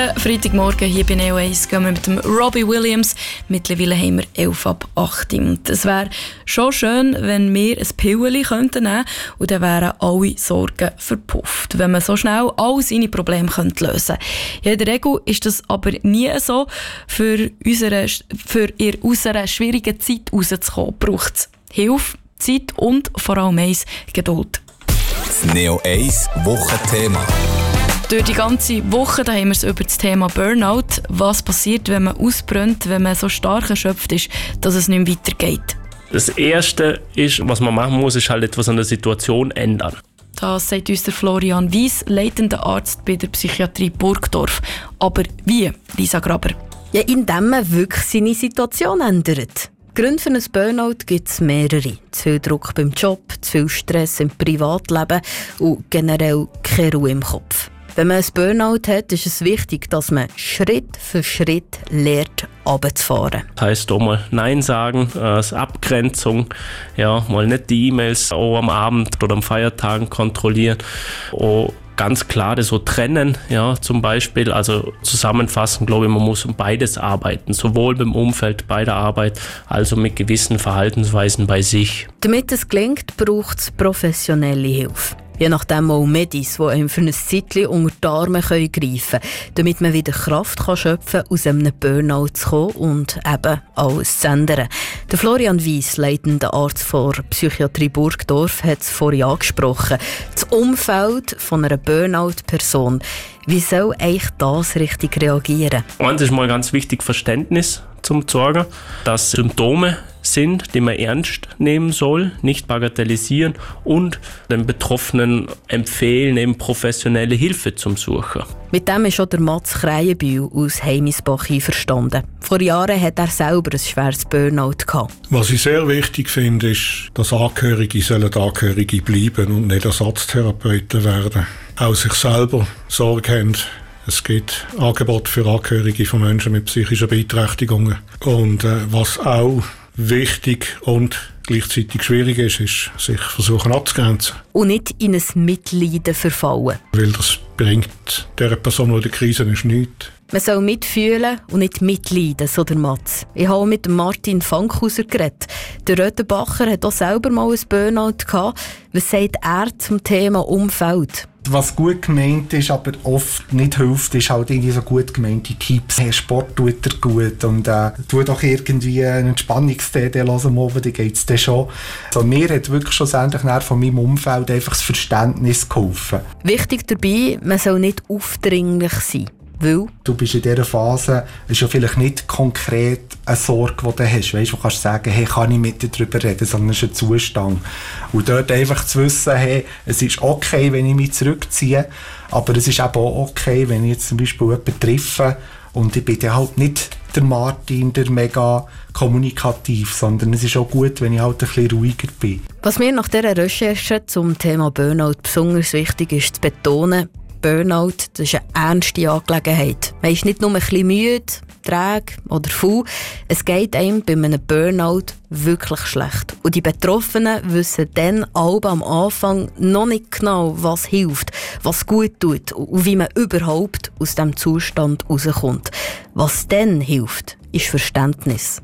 guten Freitagmorgen hier bei Neo 1 gehen wir mit dem Robbie Williams. Mittlerweile haben wir 11 ab 8. Und es wäre schon schön, wenn wir ein Pilleli könnten nehmen und dann wären alle Sorgen verpufft, wenn man so schnell all seine Probleme lösen könnte. Ja, in der Regel ist das aber nie so. Für aus einer schwierigen Zeit rauszukommen, braucht es Hilfe, Zeit und vor allem eins, Geduld. Das Neo 1 Wochenthema. Durch die ganze Woche da haben wir es über das Thema Burnout. Was passiert, wenn man ausbrennt, wenn man so stark erschöpft ist, dass es nicht mehr weitergeht? Das Erste ist, was man machen muss, ist halt etwas an der Situation ändern. Das sagt uns der Florian Weiss, leitender Arzt bei der Psychiatrie Burgdorf. Aber wie, Lisa Graber? Ja, indem man wirklich seine Situation ändert. Gründe für ein Burnout gibt es mehrere. Zu viel Druck beim Job, zu viel Stress im Privatleben und generell keine Ruhe im Kopf. Wenn man ein Burnout hat, ist es wichtig, dass man Schritt für Schritt lernt, runterzufahren. Das heisst auch mal Nein sagen, als Abgrenzung, ja, mal nicht die E-Mails auch am Abend oder am Feiertagen kontrollieren. Auch ganz klar das so trennen, ja, zum Beispiel, also zusammenfassen, glaube ich, man muss um beides arbeiten, sowohl beim Umfeld bei der Arbeit, als auch mit gewissen Verhaltensweisen bei sich. Damit es gelingt, braucht es professionelle Hilfe. Je nachdem auch Medis, die einem für ein Zeitchen unter die Arme greifen können, damit man wieder Kraft schöpfen kann, aus einem Burnout zu kommen und eben alles zu ändern. Der Florian Weiss, leitender Arzt von Psychiatrie Burgdorf, hat es vorhin angesprochen. Das Umfeld von einer Burnout-Person. Wie soll eigentlich das richtig reagieren? Und es ist mal ganz wichtig, Verständnis zum Sorgen, dass Symptome sind, die man ernst nehmen soll, nicht bagatellisieren und den Betroffenen empfehlen, eben professionelle Hilfe zum Suchen. Mit dem ist auch der Mats Kreienbühl aus Heimisbach einverstanden. Vor Jahren hat er selber ein schweres Burnout gehabt. Was ich sehr wichtig finde, ist, dass Angehörige Angehörige bleiben und nicht Ersatztherapeuten werden. Auch sich selber Sorge haben. Es gibt Angebote für Angehörige von Menschen mit psychischen Beeinträchtigungen. Und was auch wichtig und gleichzeitig schwierig ist, ist, sich versuchen abzugrenzen. Und nicht in ein Mitleiden verfallen. Weil das bringt der Person, die in der Krise ist, nichts. Man soll mitfühlen und nicht mitleiden, so der Mats. Ich habe mit Martin Fankhauser geredet. Der Röthenbacher hat auch selber mal ein Burnout gehabt. Was sagt er zum Thema Umfeld? Was gut gemeint ist, aber oft nicht hilft, ist halt irgendwie so gut gemeinte Tipps. Hey, Sport tut dir gut und tu doch irgendwie einen Entspannungs-CD hören am Abend, dann geht's dir schon. Also, mir hat wirklich schlussendlich von meinem Umfeld einfach das Verständnis geholfen. Wichtig dabei, man soll nicht aufdringlich sein. Weil du bist in dieser Phase, ist ja vielleicht nicht konkret eine Sorge, die du hast. Weißt, du kannst sagen, hey, kann ich mit dir darüber reden, sondern es ist ein Zustand. Und dort einfach zu wissen, hey, es ist okay, wenn ich mich zurückziehe, aber es ist eben auch okay, wenn ich jetzt zum Beispiel jemanden treffe und ich bin dann halt nicht der Martin, der mega kommunikativ, sondern es ist auch gut, wenn ich halt ein bisschen ruhiger bin. Was mir nach dieser Recherche zum Thema Burnout besonders wichtig ist, zu betonen, Burnout, das ist eine ernste Angelegenheit. Man ist nicht nur ein bisschen müde, träge oder faul. Es geht einem bei einem Burnout wirklich schlecht. Und die Betroffenen wissen dann alle am Anfang noch nicht genau, was hilft, was gut tut und wie man überhaupt aus diesem Zustand rauskommt. Was dann hilft, ist Verständnis.